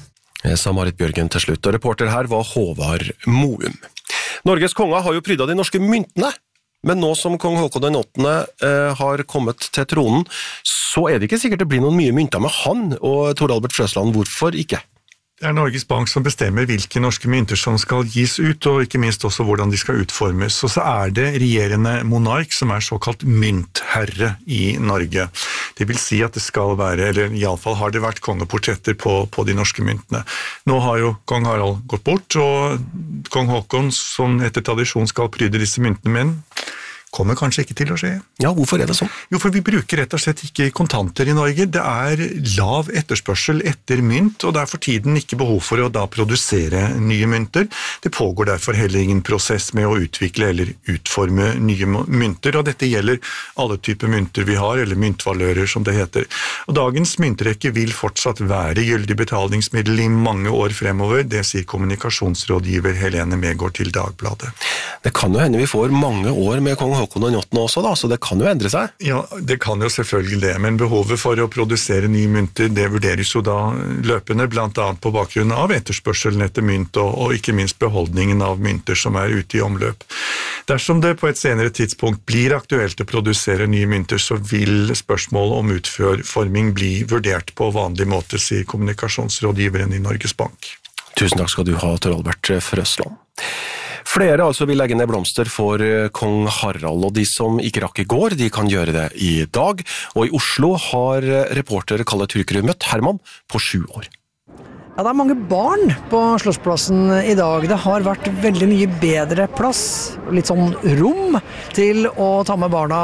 Sa Marit Bjørgen til slutt, og reporter her var Håvard Moum. Norges konge har jo prydda de norske myntene, men nå som kong Håkon den åttende eh, har kommet til tronen, så er det ikke sikkert det blir noen mye mynter med han, og Tor Albert Frøsland, hvorfor ikke? Det er Norges Bank som bestemmer hvilke norske mynter som skal gis ut, og ikke minst også hvordan de skal utformes. Og så er det regjerende monark som er såkalt myntherre i Norge. Det vil si at det skal være, eller i alle fall har det vært kongeportretter på, på de norske myntene. Nå har jo kong Harald gått bort, og kong Håkon som etter tradisjon skal pryde disse myntene med en kommer kanskje ikke til å skje. Ja, hvorfor er det sånn? Jo, for vi bruker rett og slett ikke kontanter i Norge. Det er lav etterspørsel etter mynt, og det er for tiden ikke behov for å da produsere nye mynter. Det pågår derfor heller ingen prosess med å utvikle eller utforme nye mynter, og dette gjelder alle typer mynter vi har, eller myntvalører som det heter. Og dagens myntrekke vil fortsatt være gyldig betalingsmiddel i mange år fremover, det sier kommunikasjonsrådgiver Helene Megård til Dagbladet. Det kan jo hende vi får mange år med kong Håkon den åttende også da, så det kan jo endre seg. Ja, det kan jo selvfølgelig det, men behovet for å produsere nye mynter, det vurderes jo da løpende, blant annet på bakgrunn av etterspørselen etter mynt, og, og ikke minst beholdningen av mynter som er ute i omløp. Dersom det på et senere tidspunkt blir aktuelt å produsere nye mynter, så vil spørsmålet om utforming bli vurdert på vanlig måte, sier kommunikasjonsrådgiveren i Norges Bank. Tusen takk skal du ha, Tor Albert Frøsland. Flere altså vil legge ned blomster for kong Harald, og de som ikke rakk i går, de kan gjøre det i dag. Og i Oslo har reporter Kalle Turkerud møtt Herman på sju år. Ja, det er mange barn på Slottsplassen i dag. Det har vært veldig mye bedre plass, litt sånn rom, til å ta med barna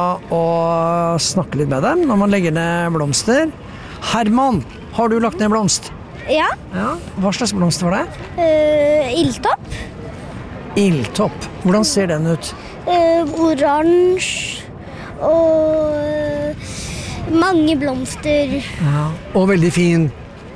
og snakke litt med dem når man legger ned blomster. Herman, har du lagt ned blomst? Ja. Ja. Hva slags blomst var det? Uh, ildtopp. Ildtopp. Hvordan ser den ut? Uh, oransje og uh, mange blomster. Ja. Og veldig fin.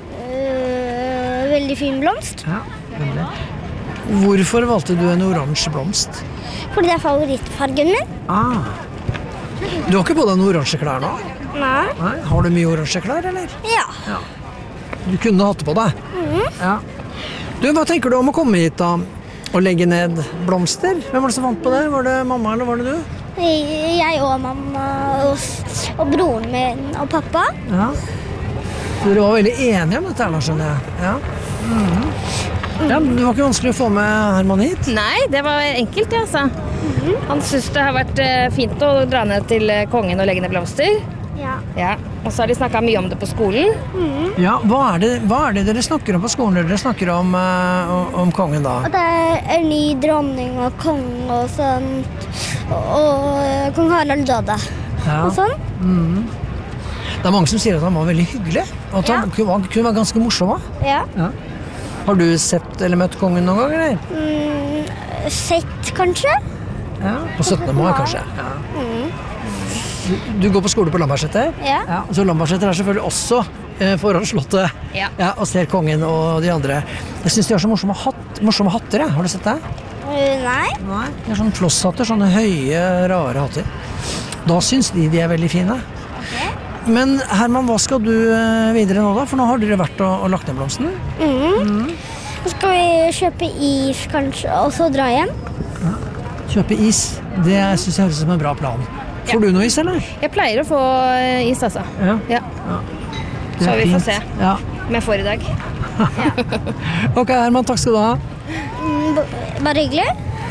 Uh, veldig fin blomst. Ja, veldig. Hvorfor valgte du en oransje blomst? Fordi det er favorittfargen min. Ah. Du har ikke på deg noen oransje klær nå? Nei. Nei. Har du mye oransje klær, eller? Ja. Ja. Du kunne hatt det på deg? Mhm. Ja. Du, hva tenker du om å komme hit da? Og legge ned blomster? Hvem var det som vant på det? Var det mamma eller var det du? Jeg og mamma og, og broren min og pappa. Ja. Så dere var veldig enige om dette her, skjønner jeg. Ja. Mm-hmm. Ja, det var ikke vanskelig å få med Herman hit? Nei, det var enkelt, ja, altså. Mm-hmm. Han synes det har vært fint å dra ned til kongen og legge ned blomster. Ja. Ja. Og så har de snakket mye om det på skolen. Mm. Ja, hva er, det, hva er det dere snakker om på skolen? Dere snakker om, uh, om kongen da? At det er en ny dronning og konge og sånt. Og, og kong Harald døde. Ja. Og sånn. Mm. Det er mange som sier at han var veldig hyggelig. Og at han ja. kunne, kunne være ganske morsom også. Ja. Ja. Har du sett eller møtt kongen noen gang, eller? Mm, sett, kanskje? Ja, på syttende mai, kanskje. Ja. Mm. Du, du går på skole på Lambertseter? Ja. Ja. Så Lambertseter er selvfølgelig også eh, foran slottet. Ja. Ja, og ser kongen og de andre. Jeg synes de har så morsomme, hatt, morsomme hatter, ja. Har du sett det? Uh, nei. Nei. De har sånne flosshatter, sånne høye, rare hatter. Da synes de de er veldig fine. Okay. Men Herman, hva skal du eh, videre nå da? For nå har dere vært og, og lagt ned blomsten. Mm. Mm. Så skal vi kjøpe is kanskje, og så dra hjem. Ja. Kjøpe is, det synes jeg høres ut som en bra plan. Får du noe is, eller? Jeg pleier å få is, altså. Ja. Ja. Ja. Så vi får se ja. om jeg får i dag. Ja. Ok, Herman, takk skal du ha. Mm, bare hyggelig.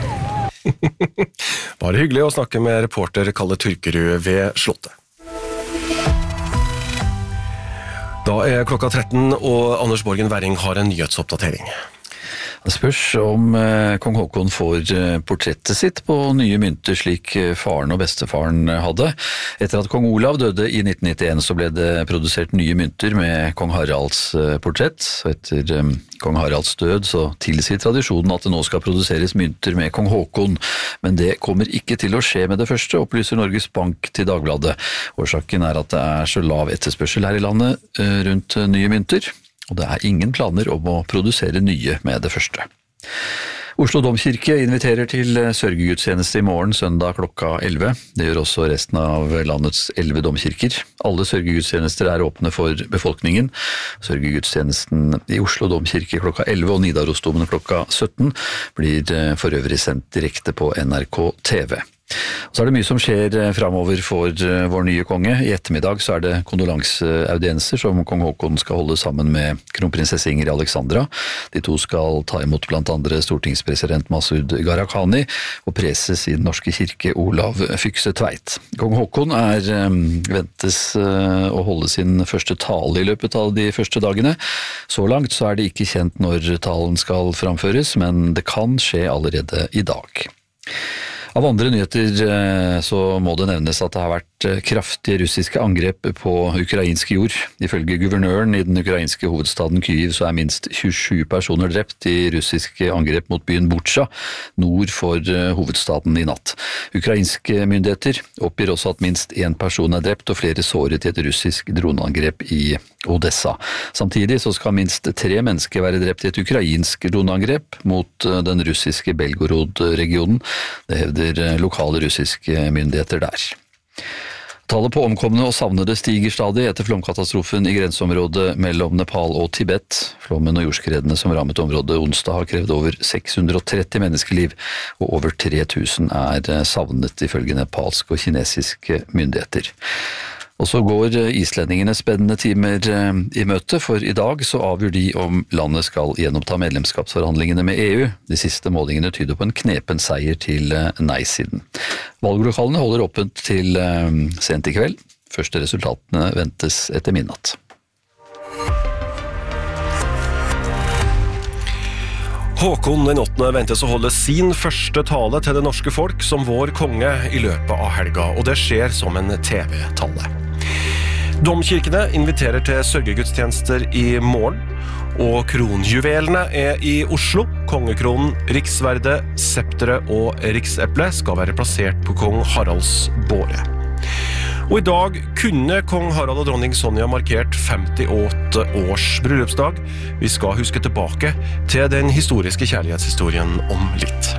Bare hyggelig å snakke med reporter Kalle Turkerud ved Slottet. Da er klokka tretten, og Anders Borgen Werring har en nyhetsoppdatering. Det spørs om eh, kong Haakon får eh, portrettet sitt på nye mynter slik eh, faren og bestefaren hadde. Etter at kong Olav døde i nitten nittien så ble det produsert nye mynter med kong Haralds eh, portrett. Og etter eh, kong Haralds død så tilsier tradisjonen at det nå skal produseres mynter med kong Haakon. Men det kommer ikke til å skje med det første, opplyser Norges Bank til Dagbladet. Årsaken er at det er så lav etterspørsel her i landet eh, rundt eh, nye mynter. Og det er ingen planer om å produsere nye med det første. Oslo Domkirke inviterer til sørgegudstjeneste i morgen, søndag klokka elleve. Det gjør også resten av landets elleve domkirker. Alle sørgegudstjenester er åpne for befolkningen. Sørgegudstjenesten i Oslo Domkirke klokka elleve og Nidarosdomen klokka sytten blir for øvrig sendt direkte på N R K T V. Så er det mye som skjer fremover for vår nye konge. I ettermiddag så er det kondolanseaudienser som kong Haakon skal holde sammen med kronprinsesse Ingrid Alexandra. De to skal ta imot blant andre stortingspresident Masud Gharahkhani og preses i Den norske kirke Olav Fykse Tveit. Kong Haakon er ventes å holde sin første tale i løpet av de første dagene. Så langt så er det ikke kjent når talen skal framføres, men det kan skje allerede i dag. Av andre nyheter så må det nevnes at det har vært kraftige russiske angrep på ukrainsk jord. Ifølge guvernøren i den ukrainske hovedstaden Kyiv så er minst tjuesju personer drept i russiske angrep mot byen Butsja, nord for hovedstaden i natt. Ukrainske myndigheter oppgir også at minst én person er drept og flere såret i et russisk droneangrep i Odessa. Samtidig så skal minst tre mennesker være drept i et ukrainsk droneangrep mot den russiske Belgorod-regionen. Det hevder lokale russiske myndigheter der. Tallet på omkomne og savnede stiger stadig etter flomkatastrofen i grenseområdet mellom Nepal og Tibet. Flommen og jordskredene som rammet området onsdag har krevd over seks hundre og tretti menneskeliv, og over tre tusen er savnet ifølge nepalske og kinesiske myndigheter. Og så går islendingene spennende timer i møte, for i dag så avgjør de om landet skal gjenoppta medlemskapsforhandlingene med E U. De siste målingene tyder på en knepen seier til nei-siden. Valglokalene holder åpent til sent i kveld. Første resultatene ventes etter midnatt. Håkon den åttende ventes å holde sin første tale til det norske folk som vår konge i løpet av helga, og det skjer som en T V-tale. Domkirkene inviterer til sørgegudstjenester i morgen, og kronjuvelene er i Oslo. Kongekronen, riksverdet, septeret og rikseple skal være plassert på kong Haralds båre. Og i dag kunne kong Harald og dronning Sonja markert femtiåtte års bryllupsdag. Vi skal huske tilbake til den historiske kjærlighetshistorien om litt.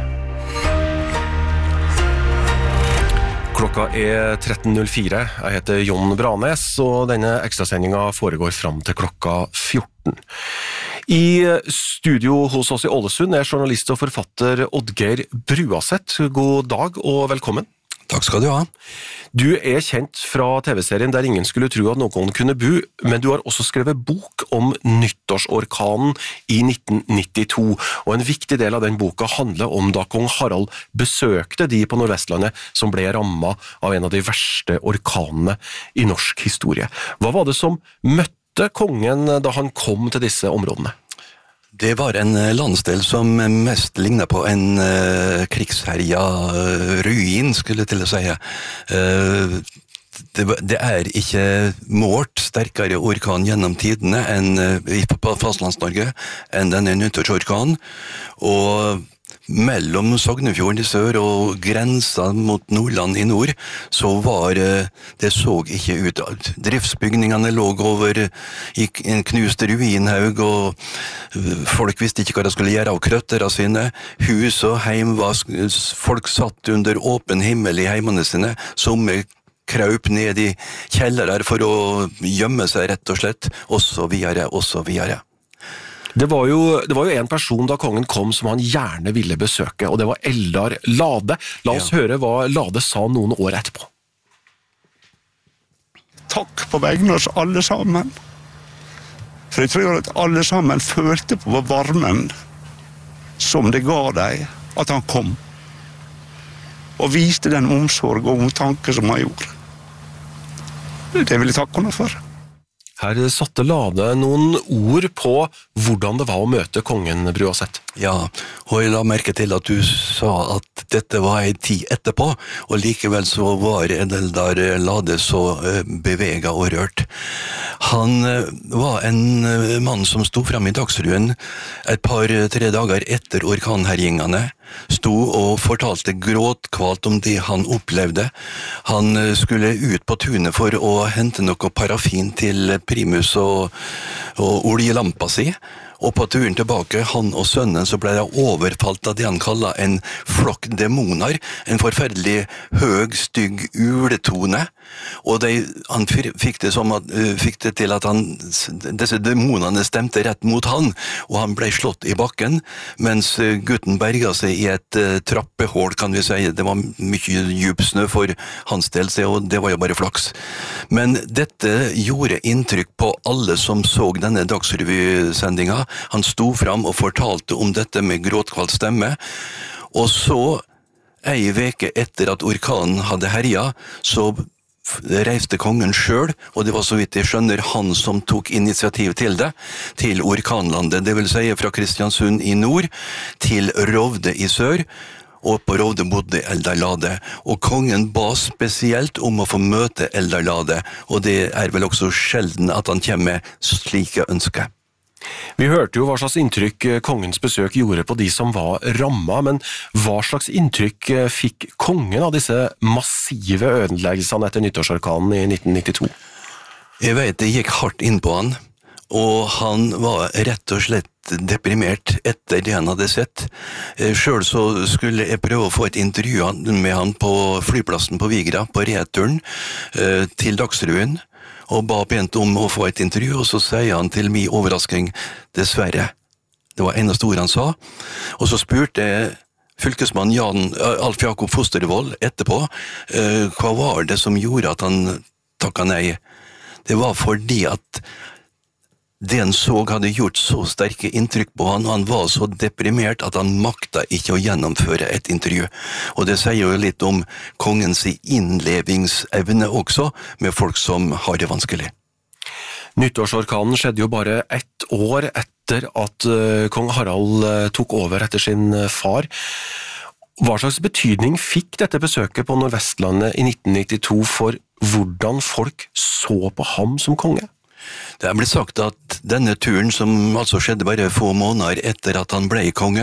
Klokka er tretten null fire. Jeg heter Jon Branes, og denne ekstrasendingen foregår fram til klokka fjorten. I studio hos oss i Ålesund er journalist og forfatter Oddgeir Bruaseth. God dag og velkommen. Takk skal du ha. Du er kjent fra T V-serien Der ingen skulle tro at noen kunne bo, men du har også skrevet bok om nyttårsorkanen i nitten nittito, og en viktig del av den boka handler om da kong Harald besøkte de på Nordvestlandet som ble rammet av en av de verste orkanene i norsk historie. Hva var det som møtte kongen da han kom til disse områdene? Det var en landsdel som mest lignet på en uh, krigsherja uh, ruin, skulle jeg til å si. Uh, det, det er ikke målt sterkere orkan gjennom tidene enn uh, på fastlands-Norge enn denne nyttårsorkanen, og mellom Sognefjorden i sør og grensen mot Nordland i nord, så var det så ikke ut. Driftsbygningene lå over i en knust ruinhaug, og folk visste ikke hva de skulle gjøre av krøtterne sine. Hus og heim var, folk satt under åpen himmel i heimene sine, som kraup ned i kjellere for å gjemme seg rett og slett, og så videre, og så videre. Det var, jo, det var jo en person da kongen kom som han gjerne ville besøke, og det var Eldar Lade. La oss ja. høre hva Lade sa noen år etterpå. Takk på vegne av oss alle sammen. For jeg tror at alle sammen følte på varmen som det ga deg at han kom. Og viste den omsorg og omtanke som han gjorde. Det vil jeg takke henne for. Her satte Lade noen ord på hvordan det var å møte kongen, Bruaseth. Ja, og jeg la merke til at du sa at dette var en tid etterpå, og likevel så var Eldar Lade så beveget og rørt. Han var en mann som sto frem i Dagsrevyen et par-tre dager etter orkanherjingene, sto og fortalte gråtkvalt om det han opplevde. Han skulle ut på tunet for å hente noe parafin til primus og, og oljelampa si, og på turen tilbake, han og sønnen, så ble det overfalt av det han kallet en flokk demoner, en forferdelig høg, stygg uletone, og de, han fikk det, som at, fikk det til at han, disse demonene stemte rett mot han, og han ble slått i bakken, mens gutten berget seg i et uh, trappehål, kan vi si. Det var mye djup snø for hans del, og det var jo bare flaks. Men dette gjorde inntrykk på alle som så denne Dagsrevy-sendinga. Han sto fram og fortalte om dette med gråtkvalt stemme, og så, ei veke etter at orkanen hadde herja, så reiste kongen selv, og det var så vidt jeg skjønner han som tok initiativ til det, til orkanlandet, det vil si fra Kristiansund i nord til Rovde i sør, og på Rovde bodde Eldar Lade, og kongen ba spesielt om å få møte Eldar Lade, og det er vel også sjelden at han kommer med slike ønsker. Vi hørte jo hva slags inntrykk kongens besøk gjorde på de som var rammet, men hva slags inntrykk fikk kongen av disse massive ødeleggelsene etter nyttårsorkanen i nitten nittito? Jeg vet det gikk hardt inn på han, og han var rett og slett deprimert etter det han hadde sett. Selv så skulle jeg prøve å få et intervju med han på flyplassen på Vigra, på returen til Dagsrevyen, og ba pent om å få et intervju, og så sier han til min overrasking, dessverre. Det var eneste ord han sa. Og så spurte jeg fylkesmann Jan Alf Jakob Fostervold etterpå, uh, hva var det som gjorde at han takket nei? Det var fordi at det han så hadde gjort så sterke inntrykk på han, og han var så deprimert at han makta ikke å gjennomføre et intervju. Og det sier jo litt om kongens innlevingsevne også, med folk som har det vanskelig. Nyttårsorkanen skjedde jo bare ett år etter at uh, kong Harald uh, tok over etter sin uh, far. Hva slags betydning fikk dette besøket på Nordvestlandet i nitten nittito for hvordan folk så på ham som konge? Det er blitt sagt at denne turen, som altså skjedde bare få måneder etter at han ble konge,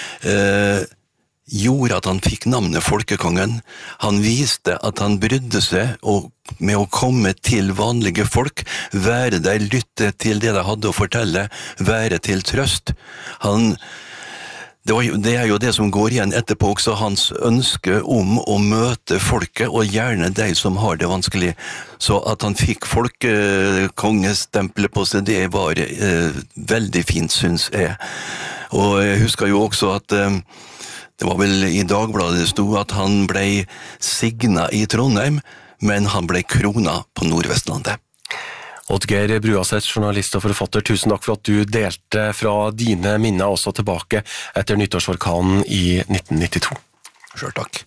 eh, gjorde at han fikk navnet Folkekongen. Han viste at han brydde seg og med å komme til vanlige folk, være der, lytte til det de hadde å fortelle, være til trøst. Han Det, var, det er jo det som går igjen etterpå også, hans ønske om å møte folket, og gjerne de som har det vanskelig. Så at han fikk folkekongestempelet på seg, det var eh, veldig fint, synes jeg. Og jeg husker jo også at eh, det var vel i Dagbladet det stod at han ble signet i Trondheim, men han ble krona på Nordvestlandet. Oddgeir Bruaseth, journalist og forfatter, tusen takk for at du delte fra dine minner også tilbake etter nyttårsorkanen i nitten nittito. Selv takk.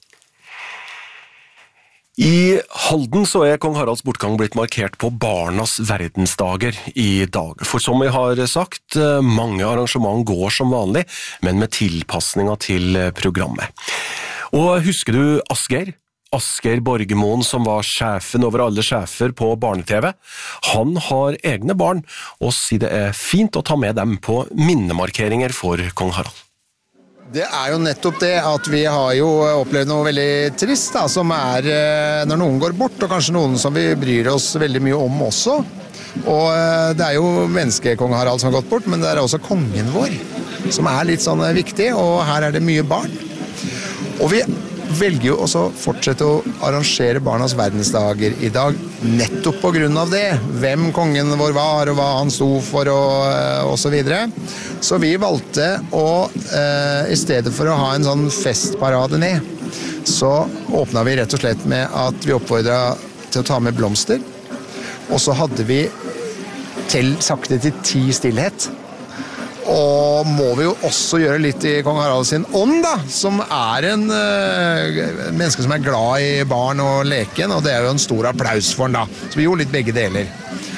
I Halden så er kong Haralds bortgang blitt markert på barnas verdensdager i dag. For som vi har sagt, mange arrangement går som vanlig, men med tilpasninger til programmet. Og husker du Asgeir? Asgeir Borgermoen, som var sjefen over alle sjefer på barne-T V. Han har egne barn, og sier det er fint å ta med dem på minnemarkeringer for kong Harald. Det er jo nettopp det at vi har jo opplevd noe veldig trist, da, som er når noen går bort, og kanskje noen som vi bryr oss veldig mye om også. Og det er jo menneskekong Harald som har gått bort, men det er også kongen vår, som er litt sånn viktig, og her er det mye barn. Og vi velger jo også å fortsette å arrangere barnas verdensdager i dag, nettopp på grunn av det. Hvem kongen vår var, og hva han sto for, og, og så videre. Så vi valgte å, eh, i stedet for å ha en sånn festparade ned, så åpnet vi rett og slett med at vi oppfordret til å ta med blomster, og så hadde vi til, sakte til ti stillhet. Og må vi jo også gjøre litt i kong Harald sin ånd, da, som er en uh, menneske som er glad i barn og leken, og det er jo en stor applaus for han da. Så vi gjorde litt begge deler.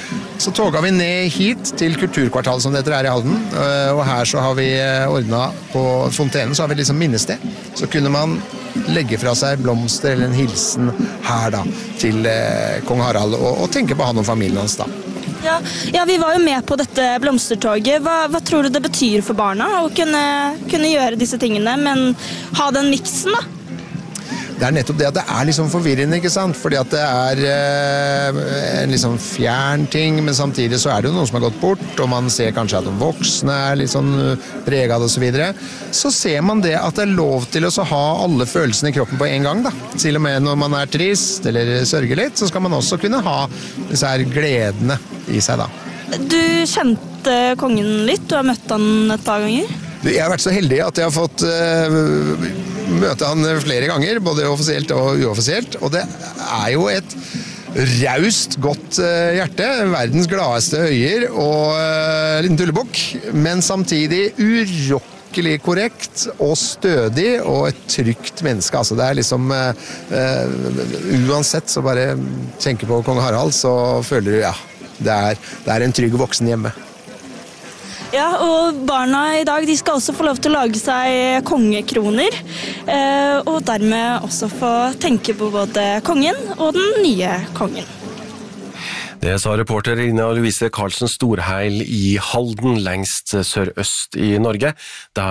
Så toget vi ned hit til Kulturkvartalet som det heter her i Halden, og her så har vi ordnet på fontenen, så har vi liksom minnested. Så kunne man legge fra seg blomster eller en hilsen her da, til eh, kong Harald, og, og tenke på han og familien hans da. Ja, ja, vi var jo med på dette blomstertoget. Hva, hva tror du det betyr for barna å kunne, kunne gjøre disse tingene, men ha den miksen da? Det er nettopp det at det er liksom forvirrende, ikke sant? Fordi at det er eh, en liksom fjern ting, men samtidig så er det jo noen som har gått bort, og man ser kanskje at de voksne er litt sånn preget av det og så videre. Så ser man det at det er lov til å ha alle følelsene i kroppen på en gang da. Til og med når man er trist eller sørger litt, så skal man også kunne ha disse her gledene i seg da. Du kjente kongen litt, du har møtt han et par ganger? Jeg har vært så heldig at jeg har fått uh, møte han flere ganger, både offisielt og uoffisielt, og det er jo et raust, godt uh, hjerte, verdens gladeste øyer og uh, liten tullebukk, men samtidig urokkelig korrekt og stødig og et trygt menneske. Altså, det er liksom uh, uh, uansett så bare tenker på kong Harald, så føler du, ja, det er, det er en trygg voksen hjemme. Ja, og barna i dag de skal også få lov til å lage seg kongekroner, eh, og dermed også få tenke på både kongen og den nye kongen. Det sa reporter Ina Louise Karlsen Storheil i Halden, lengst sørøst i Norge. Der